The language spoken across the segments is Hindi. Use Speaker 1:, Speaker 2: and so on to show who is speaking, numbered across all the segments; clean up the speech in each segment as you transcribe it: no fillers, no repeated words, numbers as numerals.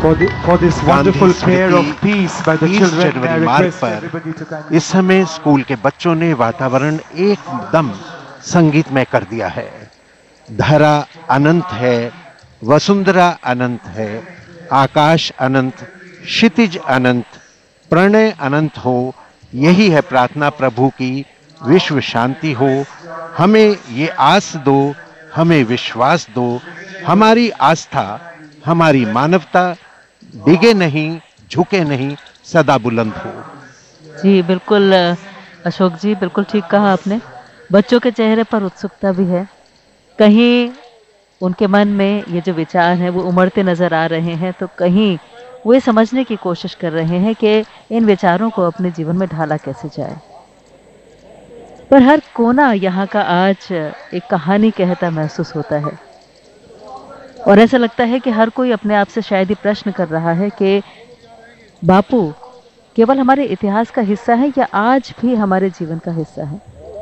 Speaker 1: for this wonderful prayer of peace by the
Speaker 2: 30
Speaker 1: children.
Speaker 2: January
Speaker 1: I
Speaker 2: मार्ग
Speaker 1: request everybody to
Speaker 2: पर
Speaker 1: kindly
Speaker 2: इस समय स्कूल के बच्चों ने वातावरण एकदम संगीतमय कर दिया है। धरा अनंत है, वसुंधरा अनंत है, आकाश अनंत, क्षितिज अनंत, प्रणय अनंत हो, यही है प्रार्थना प्रभु की। विश्व शांति हो, हमें ये आस दो, हमें विश्वास दो, हमारी आस्था, हमारी मानवता डिगे नहीं, झुके नहीं, सदा बुलंद हो।
Speaker 3: जी बिल्कुल अशोक जी, बिल्कुल ठीक कहा आपने। बच्चों के चेहरे पर उत्सुकता भी है, कहीं उनके मन में ये जो विचार हैं वो उमड़ते नजर आ रहे हैं, तो कहीं वो ये समझने की कोशिश कर रहे हैं कि इन विचारों को अपने जीवन में ढाला कैसे जाए। पर हर कोना यहाँ का आज एक कहानी कहता महसूस होता है, और ऐसा लगता है कि हर कोई अपने आप से शायद ही प्रश्न कर रहा है कि बापू केवल हमारे इतिहास का हिस्सा है या आज भी हमारे जीवन का हिस्सा है।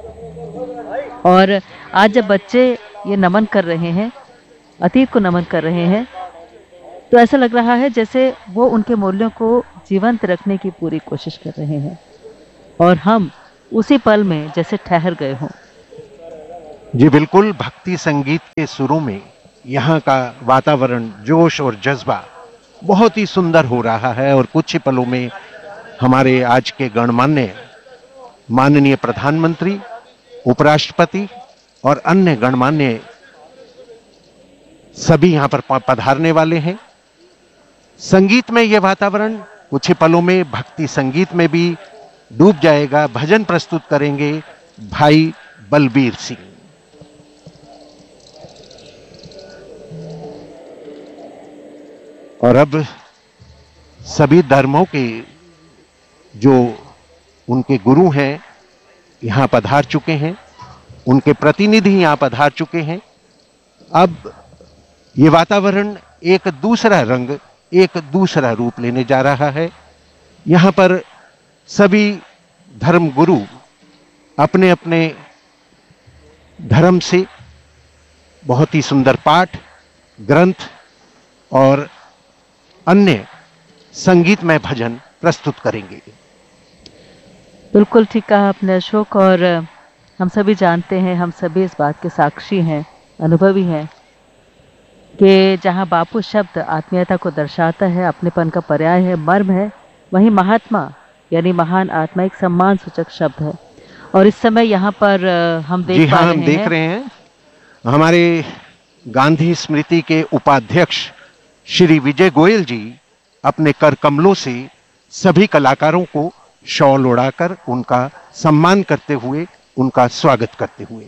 Speaker 3: और आज जब बच्चे ये नमन कर रहे हैं, अतीत को नमन कर रहे हैं, तो ऐसा लग रहा है जैसे वो उनके मूल्यों को जीवंत रखने की पूरी कोशिश कर रहे हैं, और हम उसी पल में जैसे ठहर गए हों।
Speaker 2: जी बिल्कुल, भक्ति संगीत के सुरों में यहाँ का वातावरण, जोश और जज्बा बहुत ही सुंदर हो रहा है। और कुछ ही पलों में हमारे आज के गणमान्य माननीय प्रधानमंत्री, उपराष्ट्रपति और अन्य गणमान्य सभी यहाँ पर पधारने वाले हैं। संगीत में यह वातावरण कुछ ही पलों में भक्ति संगीत में भी डूब जाएगा। भजन प्रस्तुत करेंगे भाई बलबीर सिंह। और अब सभी धर्मों के जो उनके गुरु हैं यहाँ पधार चुके हैं, उनके प्रतिनिधि यहाँ पधार चुके हैं। अब ये वातावरण एक दूसरा रंग, एक दूसरा रूप लेने जा रहा है। यहाँ पर सभी धर्म गुरु अपने अपने धर्म से बहुत ही सुंदर पाठ, ग्रंथ और अन्य संगीतमय भजन प्रस्तुत करेंगे।
Speaker 3: बिल्कुल ठीक कहा आपने अशोक, और हम सभी जानते हैं, हम सभी इस बात के साक्षी हैं, अनुभवी हैं कि जहाँ बापू शब्द आत्मीयता को दर्शाता है, अपनेपन का पर्याय है, मर्म है, वहीं महात्मा यानी महान आत्मा एक सम्मान सूचक शब्द है। और इस समय यहाँ पर हम देख रहे हैं
Speaker 2: हमारे गांधी स्मृति के उपाध्यक्ष श्री विजय गोयल जी अपने कर कमलों से सभी कलाकारों को शॉल उड़ाकर उनका सम्मान करते हुए, उनका स्वागत करते हुए।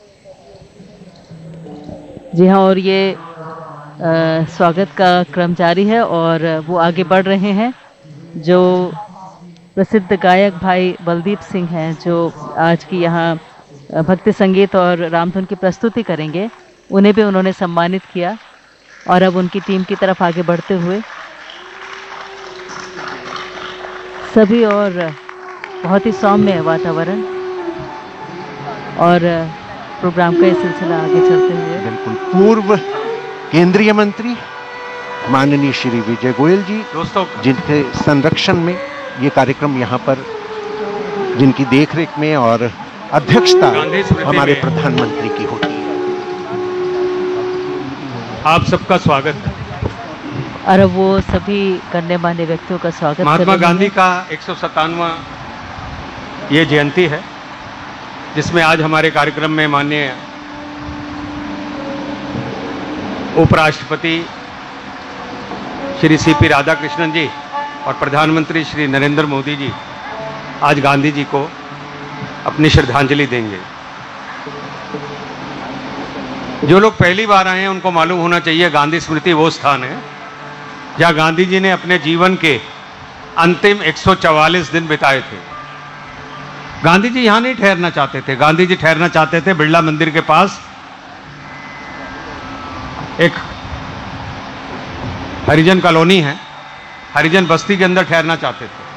Speaker 3: जी हाँ, और ये स्वागत का क्रम जारी है और वो आगे बढ़ रहे हैं। जो प्रसिद्ध गायक भाई बलदीप सिंह हैं, जो आज की यहाँ भक्ति संगीत और रामधुन की प्रस्तुति करेंगे, उन्हें भी उन्होंने सम्मानित किया। और अब उनकी टीम की तरफ आगे बढ़ते हुए सभी, और बहुत ही सौम्य वातावरण और प्रोग्राम का ये सिलसिला आगे चलते हुए।
Speaker 2: बिल्कुल, पूर्व केंद्रीय मंत्री माननीय श्री विजय गोयल जी,
Speaker 4: दोस्तों,
Speaker 2: जिनके संरक्षण में ये कार्यक्रम यहाँ पर, जिनकी देखरेख में और अध्यक्षता हमारे प्रधानमंत्री की होती है।
Speaker 4: आप सबका स्वागत है।
Speaker 3: और वो सभी गण्यमान्य व्यक्तियों का स्वागत।
Speaker 4: महात्मा गांधी का 157वां ये जयंती है, जिसमें आज हमारे कार्यक्रम में माननीय उपराष्ट्रपति श्री सीपी राधाकृष्णन जी और प्रधानमंत्री श्री नरेंद्र मोदी जी आज गांधी जी को अपनी श्रद्धांजलि देंगे। जो लोग पहली बार आए हैं उनको मालूम होना चाहिए, गांधी स्मृति वो स्थान है जहां गांधी जी ने अपने जीवन के अंतिम 144 दिन बिताए थे। गांधी जी यहां नहीं ठहरना चाहते थे, गांधी जी ठहरना चाहते थे बिरला मंदिर के पास एक हरिजन कॉलोनी है, हरिजन बस्ती के अंदर ठहरना चाहते थे।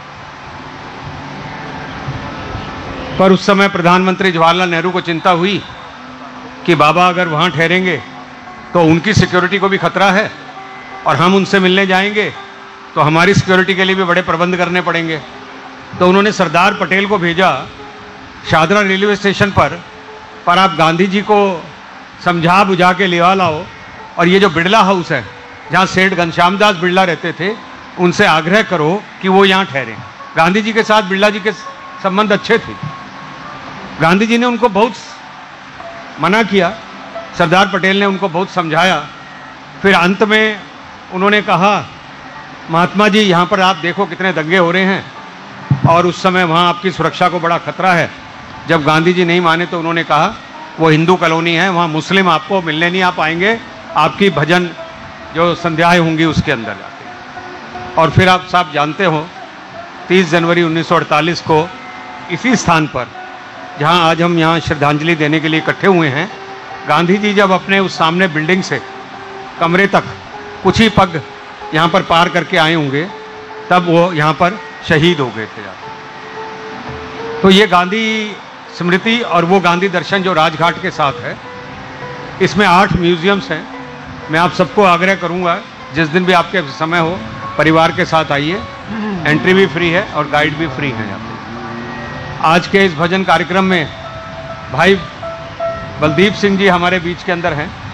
Speaker 4: पर उस समय प्रधानमंत्री जवाहरलाल नेहरू को चिंता हुई कि बाबा अगर वहां ठहरेंगे तो उनकी सिक्योरिटी को भी खतरा है, और हम उनसे मिलने जाएंगे तो हमारी सिक्योरिटी के लिए भी बड़े प्रबंध करने पड़ेंगे। तो उन्होंने सरदार पटेल को भेजा शादरा रेलवे स्टेशन पर आप गांधी जी को समझा बुझा के लिवा लाओ, और ये जो बिड़ला हाउस है जहाँ सेठ घनश्याम दास बिड़ला रहते थे, उनसे आग्रह करो कि वो यहाँ ठहरे। गांधी जी के साथ बिड़ला जी के संबंध अच्छे थे। गांधी जी ने उनको बहुत मना किया, सरदार पटेल ने उनको बहुत समझाया। फिर अंत में उन्होंने कहा, महात्मा जी यहाँ पर आप देखो कितने दंगे हो रहे हैं, और उस समय वहाँ आपकी सुरक्षा को बड़ा खतरा है। जब गांधी जी नहीं माने तो उन्होंने कहा वो हिंदू कॉलोनी है, वहाँ मुस्लिम आपको मिलने नहीं आ पाएंगे, आपकी भजन जो संध्याएं होंगी उसके अंदर जाके। और फिर आप साहब जानते हो 30 जनवरी 1948 को इसी स्थान पर जहाँ आज हम यहाँ श्रद्धांजलि देने के लिए इकट्ठे हुए हैं, गांधी जी जब अपने उस सामने बिल्डिंग से कमरे तक कुछ ही पग यहाँ पर पार करके आए होंगे, तब वो यहाँ पर शहीद हो गए थे जाके। तो ये गांधी स्मृति और वो गांधी दर्शन जो राजघाट के साथ है, इसमें 8 म्यूजियम्स हैं। मैं आप सबको आग्रह करूंगा जिस दिन भी आपके समय हो परिवार के साथ आइए, एंट्री भी फ्री है और गाइड भी फ्री है यहाँ पे। आज के इस भजन कार्यक्रम में भाई बलदीप सिंह जी हमारे बीच के अंदर हैं।